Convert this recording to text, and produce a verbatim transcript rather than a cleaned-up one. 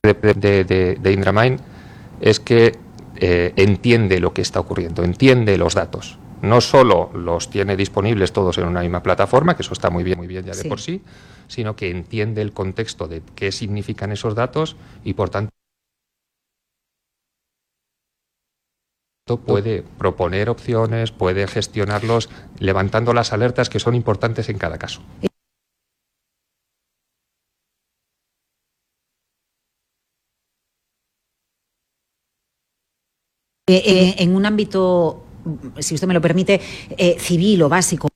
de, de, de, de IndraMind es que eh, entiende lo que está ocurriendo, entiende los datos. No solo los tiene disponibles todos en una misma plataforma, que eso está muy bien, muy bien ya de Sí. por sí, sino que entiende el contexto de qué significan esos datos y, por tanto, puede proponer opciones, puede gestionarlos, levantando las alertas que son importantes en cada caso. Eh, eh, en un ámbito, si usted me lo permite, eh, civil o básico.